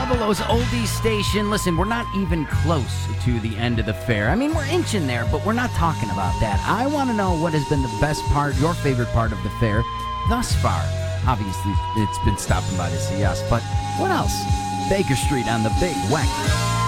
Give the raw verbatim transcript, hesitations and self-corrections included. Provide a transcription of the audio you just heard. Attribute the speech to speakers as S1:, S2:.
S1: Double O's Oldies Station. Listen, we're not even close to the end of the fair. I mean, we're inching there, but we're not talking about that. I want to know what has been the best part, your favorite part of the fair thus far. Obviously, it's been stopping by to see us, but what else? Baker Street on the Big Wacky